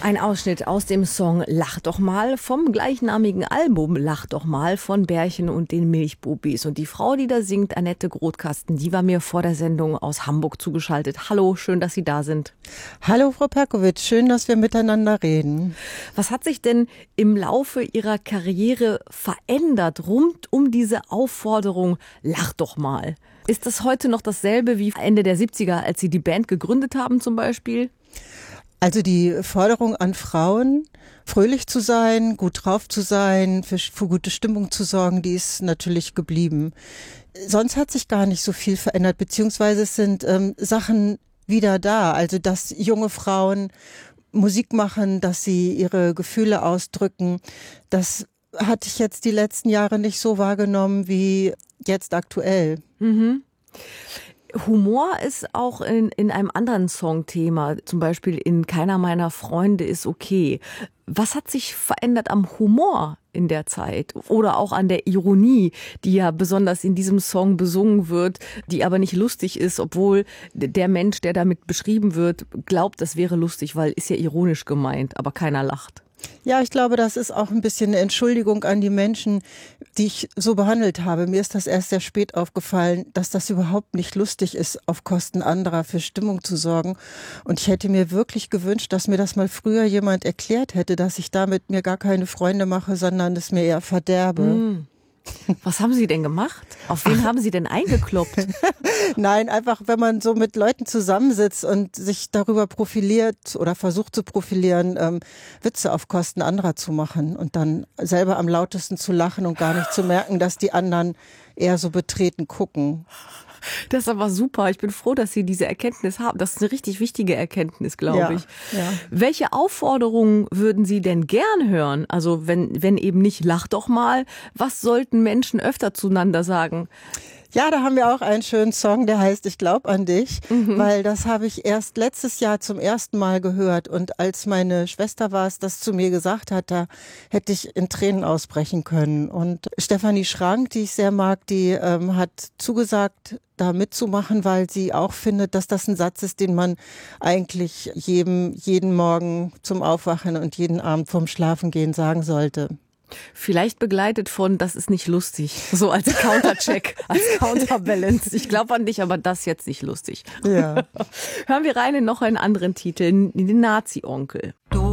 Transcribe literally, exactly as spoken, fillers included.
Ein Ausschnitt aus dem Song Lach doch mal vom gleichnamigen Album Lach doch mal von Bärchen und den Milchbubis. Und die Frau, die da singt, Annette Grothkasten, die war mir vor der Sendung aus Hamburg zugeschaltet. Hallo, schön, dass Sie da sind. Hallo Frau Perkowitsch, schön, dass wir miteinander reden. Was hat sich denn im Laufe Ihrer Karriere verändert rund um diese Aufforderung Lach doch mal? Ist das heute noch dasselbe wie Ende der siebziger, als Sie die Band gegründet haben zum Beispiel? Also die Forderung an Frauen, fröhlich zu sein, gut drauf zu sein, für, für gute Stimmung zu sorgen, die ist natürlich geblieben. Sonst hat sich gar nicht so viel verändert, beziehungsweise es sind ähm, Sachen wieder da. Also dass junge Frauen Musik machen, dass sie ihre Gefühle ausdrücken, das hatte ich jetzt die letzten Jahre nicht so wahrgenommen wie jetzt aktuell. Mhm. Humor ist auch in, in einem anderen Song Thema, zum Beispiel in Keiner meiner Freunde ist okay. Was hat sich verändert am Humor in der Zeit oder auch an der Ironie, die ja besonders in diesem Song besungen wird, die aber nicht lustig ist, obwohl der Mensch, der damit beschrieben wird, glaubt, das wäre lustig, weil ist ja ironisch gemeint, aber keiner lacht. Ja, ich glaube, das ist auch ein bisschen eine Entschuldigung an die Menschen, die ich so behandelt habe. Mir ist das erst sehr spät aufgefallen, dass das überhaupt nicht lustig ist, auf Kosten anderer für Stimmung zu sorgen. Und ich hätte mir wirklich gewünscht, dass mir das mal früher jemand erklärt hätte, dass ich damit mir gar keine Freunde mache, sondern es mir eher verderbe. Mm. Was haben Sie denn gemacht? Auf wen Ach. haben Sie denn eingekloppt? Nein, einfach, wenn man so mit Leuten zusammensitzt und sich darüber profiliert oder versucht zu profilieren, ähm, Witze auf Kosten anderer zu machen und dann selber am lautesten zu lachen und gar nicht zu merken, dass die anderen eher so betreten gucken. Das ist aber super. Ich bin froh, dass Sie diese Erkenntnis haben. Das ist eine richtig wichtige Erkenntnis, glaube ja, ich. Ja. Welche Aufforderungen würden Sie denn gern hören? Also wenn, wenn eben nicht, lach doch mal. Was sollten Menschen öfter zueinander sagen? Ja, da haben wir auch einen schönen Song, der heißt Ich glaub an dich, mhm. weil das habe ich erst letztes Jahr zum ersten Mal gehört und als meine Schwester war es, das zu mir gesagt hat, da hätte ich in Tränen ausbrechen können. Und Stefanie Schrank, die ich sehr mag, die ähm, hat zugesagt, da mitzumachen, weil sie auch findet, dass das ein Satz ist, den man eigentlich jedem, jeden Morgen zum Aufwachen und jeden Abend vorm Schlafengehen sagen sollte. Vielleicht begleitet von, das ist nicht lustig. So als Countercheck, als Counterbalance. Ich glaube an dich, aber das jetzt nicht lustig. Ja. Hören wir rein in noch einen anderen Titel, den Nazi-Onkel. Du